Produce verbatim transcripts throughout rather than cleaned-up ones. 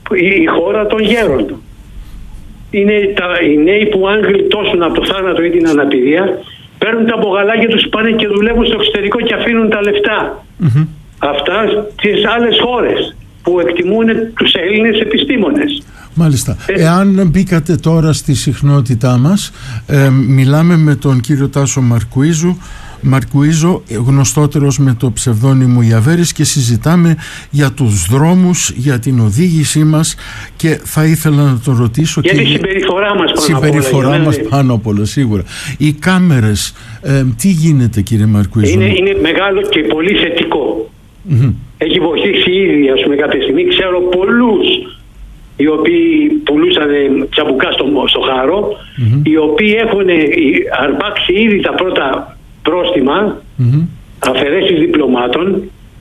η, η χώρα των γέρων. Είναι τα, οι νέοι που αν γλιτώσουν από το θάνατο ή την αναπηρία, παίρνουν τα μπογαλάκια τους, πάνε και δουλεύουν στο εξωτερικό και αφήνουν τα λεφτά. Mm-hmm. Αυτά στις άλλες χώρες που εκτιμούν τους Έλληνες επιστήμονες. Μάλιστα. Ε, Εάν μπήκατε τώρα στη συχνότητά μας, ε, μιλάμε με τον κύριο Τάσο Μαρκουίζου, Μαρκουίζο, γνωστότερος με το ψευδόνυμο Ιαβέρης, και συζητάμε για τους δρόμους, για την οδήγησή μας, και θα ήθελα να το ρωτήσω για και τη συμπεριφορά μας πάνω συμπεριφορά απ' όλα, μας πάνω απ' όλα, σίγουρα. Οι κάμερες, ε, τι γίνεται, κύριε Μαρκουίζο? Είναι, είναι μεγάλο και πολύ θετικό. Mm-hmm. Έχει βοηθήσει ήδη, ας πούμε, κάποια στιγμή. Ξέρω πολλούς οι οποίοι πουλούσαν τσαμπουκά στο, στο Χάρο, mm-hmm. οι οποίοι έχουν αρπάξει ήδη τα πρώτα πρόστιμα, mm-hmm. αφαιρέσεις διπλωμάτων.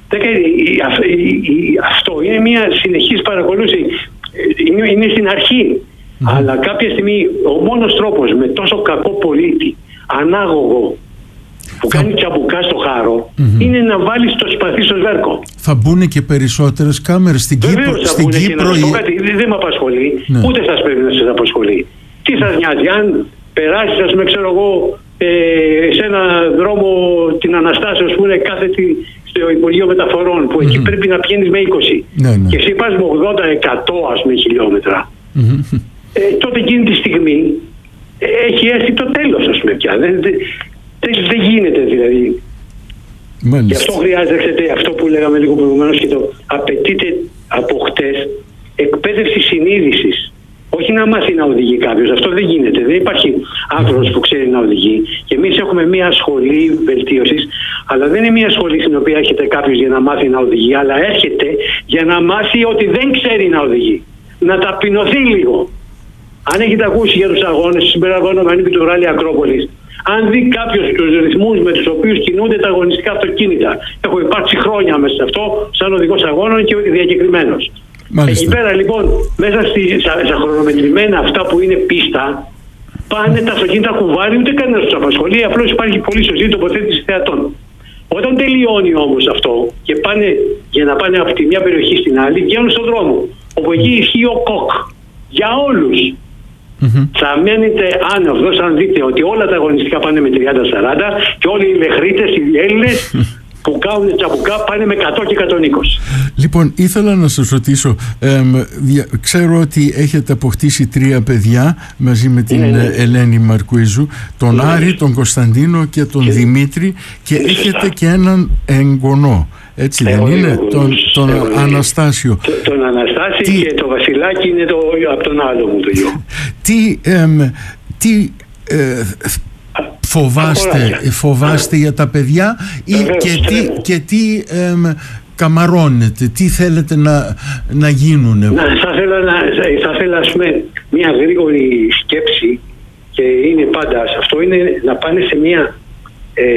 Αυτό είναι μια συνεχής παρακολούθηση. Είναι, είναι στην αρχή. Mm-hmm. Αλλά κάποια στιγμή ο μόνος τρόπος με τόσο κακό πολίτη, ανάγωγο, που κάνει τσαμπουκά στο Χάρο, mm-hmm. είναι να βάλει το σπαθί στο σβέρκο. Θα μπουν και περισσότερες κάμερες στην Κύπρο. Βεβαίως στην θα Κύπρο και να κάτι, δεν με απασχολεί, ναι. ούτε σας πρέπει να σας απασχολεί. Τι σας νοιάζει, αν περάσεις, ας πούμε, ξέρω εγώ, ε, σε ένα δρόμο την Αναστάσεως που είναι κάθετη στο Υπουργείο Μεταφορών, που εκεί mm-hmm. πρέπει να πηγαίνεις με είκοσι, ναι, ναι. και εσύ πας με ογδόντα εκατό, ας πούμε, χιλιόμετρα. Mm-hmm. Ε, τότε εκείνη τη στιγμή ε, έχει έρθει το τέλος, ας πούμε, πια. Δεν, δεν, Δεν γίνεται δηλαδή. Μάλιστα. Γι' αυτό χρειάζεται αυτό που λέγαμε λίγο προηγουμένως, και το απαιτείται από χτες εκπαίδευση συνείδησης. Όχι να μάθει να οδηγεί κάποιος. Αυτό δεν γίνεται. Δεν υπάρχει άνθρωπος που ξέρει να οδηγεί. Και εμείς έχουμε μια σχολή βελτίωσης, αλλά δεν είναι μια σχολή στην οποία έρχεται κάποιος για να μάθει να οδηγεί, αλλά έρχεται για να μάθει ότι δεν ξέρει να οδηγεί. Να ταπεινωθεί λίγο. Αν έχετε ακούσει για τους αγώνες, συμπεριλαμβανομένου του Ράλι Ακρόπολης, αν δει κάποιος τους ρυθμούς με τους οποίους κινούνται τα αγωνιστικά αυτοκίνητα, έχω υπάρξει χρόνια μέσα σε αυτό, σαν οδηγός αγώνων και διακεκριμένος. Εκεί πέρα λοιπόν, μέσα στη, στα, στα χρονομετρημένα αυτά που είναι πίστα, πάνε τα αυτοκίνητα κουβάρι, ούτε κανένας τους απασχολεί, απλώς υπάρχει πολύ σωστή τοποθέτηση θεατών. Όταν τελειώνει όμως αυτό και πάνε για να πάνε από τη μια περιοχή στην άλλη, βγαίνουν στον δρόμο, όπου εκεί ισχύει ο κοκ για όλους. Mm-hmm. Θα μένετε άναυδος αν δείτε ότι όλα τα αγωνιστικά πάνε με τριάντα σαράντα και όλοι οι λεχρίτες, οι Έλληνες που κάνουν τσαμπουκά πάνε με εκατό και εκατόν είκοσι. Λοιπόν, ήθελα να σας ρωτήσω, ε, δια, ξέρω ότι έχετε αποκτήσει τρία παιδιά μαζί με την ναι, ναι. Ελένη Μαρκουίζου, τον ναι. Άρη, τον Κωνσταντίνο και τον και... Δημήτρη, και είναι έχετε σωστά. Και έναν εγγονό. Έτσι Έχω δεν είναι, τον, τον Αναστάσιο. Το, τον Αναστάσιο τι... και το Βασιλάκι είναι το, από τον άλλο μου το γιο. Τι, ε, τι ε, φοβάστε, φοβάστε για τα παιδιά ή Βεβαίως, και, τι, και τι ε, καμαρώνετε, τι θέλετε να, να γίνουν? Να, θα ήθελα, να, θα ήθελα ας πούμε, μια γρήγορη σκέψη, και είναι πάντα αυτό, είναι να πάνε σε μια... Ε,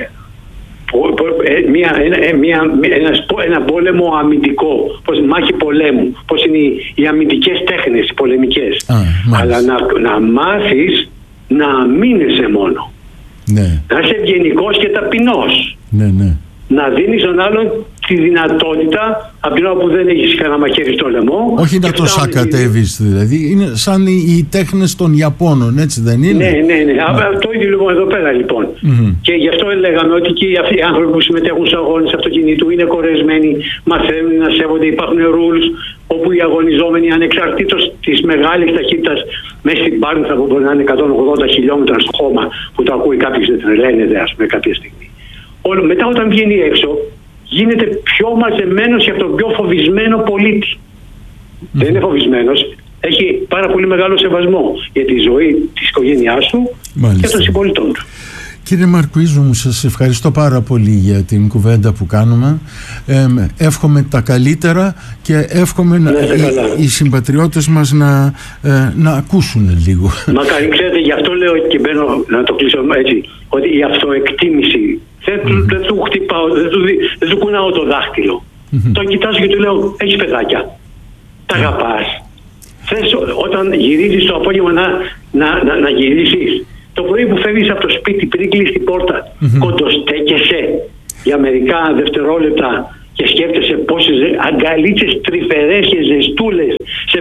Μια, ένα, μια, ένα, ένα πόλεμο αμυντικό, πως, μάχη πολέμου, πως είναι οι, οι αμυντικές τέχνες, οι πολεμικές. Α, αλλά να, να μάθεις να αμήνεσαι μόνο. Ναι. Να είσαι ευγενικός και ταπεινός. Ναι, ναι. Να δίνεις στον άλλον τη δυνατότητα, από την ώρα που δεν έχεις κανένα μαχαίρι στο λαιμό. Όχι να το σακατεύεις δηλαδή. Είναι σαν οι, οι τέχνες των Ιαπώνων, έτσι δεν είναι? Ναι, ναι, ναι. Α, το ίδιο λοιπόν εδώ πέρα λοιπόν. Mm-hmm. Και γι' αυτό λέγαμε ότι και αυτοί οι άνθρωποι που συμμετέχουν στους αγώνες αυτοκινήτου είναι κορεσμένοι, μαθαίνουν να σέβονται, υπάρχουν rules, όπου οι αγωνιζόμενοι ανεξαρτήτως της μεγάλης ταχύτητας μέσα στην Πάρνηθα που μπορεί να είναι εκατόν ογδόντα χιλιόμετρα στο χώμα, που το ακούει κάποιος δεν τρελαίνεται, ας πούμε, κάποια στιγμή. Όλο, μετά όταν βγαίνει έξω, γίνεται πιο μαζεμένος και από τον πιο φοβισμένο πολίτη. Mm-hmm. Δεν είναι φοβισμένος, έχει πάρα πολύ μεγάλο σεβασμό για τη ζωή της οικογένειάς του Μάλιστα. και των συμπολιτών του. Κύριε Μαρκουίζου μου, σας ευχαριστώ πάρα πολύ για την κουβέντα που κάνουμε. Ε, εύχομαι τα καλύτερα και εύχομαι ναι, να, οι, οι συμπατριώτες μας να, ε, να ακούσουν λίγο. Μακάρι, ξέρετε, γι' αυτό λέω και μπαίνω να το κλείσω έτσι, ότι η αυτοεκτίμηση δεν, mm-hmm. δεν του χτυπάω, δεν του, δεν του κουνάω το δάχτυλο. Mm-hmm. Τον κοιτάζω και του λέω, έχεις παιδάκια, τα mm-hmm. αγαπάς. Θες όταν γυρίζεις το απόγευμα να, να, να, να γυρίσεις. Το πρωί που φεύγεις από το σπίτι, πριν κλείσεις την πόρτα, mm-hmm. κοντοστέκεσαι για μερικά δευτερόλεπτα και σκέφτεσαι πόσες αγκαλίτσες τρυφερές και ζεστούλες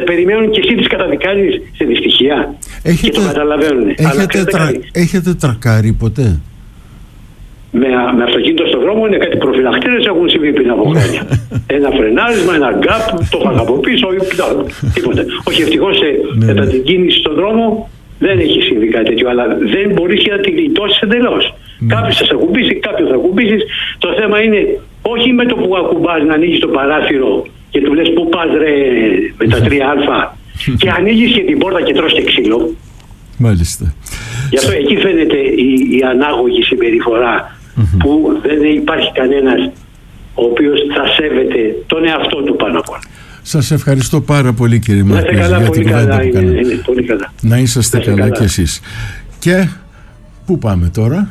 περιμένουν και εσύ τις καταδικάζεις σε δυστυχία. Έχετε, και το καταλαβαίνουν. Έχετε, τρα, έχετε τρακάρει ποτέ? Με, με αυτοκίνητο στον δρόμο είναι κάτι προφυλακτήρες έχουν συμβεί πριν από χρόνια. Ένα φρενάρισμα, ένα γκάπ, το είχα από πίσω, τίποτα. Όχι, ευτυχώς ναι, κατά την κίνηση στον δρόμο δεν έχει συμβεί κάτι τέτοιο, αλλά δεν μπορείς και να την γλιτώσεις εντελώς. Ναι. Κάποιος θα σε ακουμπήσει, κάποιος θα ακουμπήσεις. Το θέμα είναι όχι με το που ακουμπάς να ανοίγεις το παράθυρο και του λες πού πας ρε με τα τρία α και ανοίγεις και την πόρτα και τρως και ξύλο. Μάλιστα. Γι' αυτό εκεί φαίνεται η, η ανάγωγη συμπεριφορά mm-hmm. που δεν υπάρχει κανένας ο οποίος θα σέβεται τον εαυτό του πάνω απ' όλα. Σας ευχαριστώ πάρα πολύ κύριε Μαρκουέζου για την κουβέντα που κάνατε. Να είσαστε καλά, καλά κι εσείς. Και πού πάμε τώρα?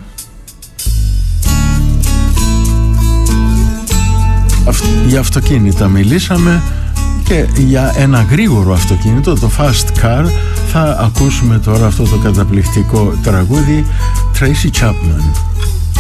Για αυτοκίνητα μιλήσαμε και για ένα γρήγορο αυτοκίνητο, το Fast Car, θα ακούσουμε τώρα αυτό το καταπληκτικό τραγούδι Tracy Chapman.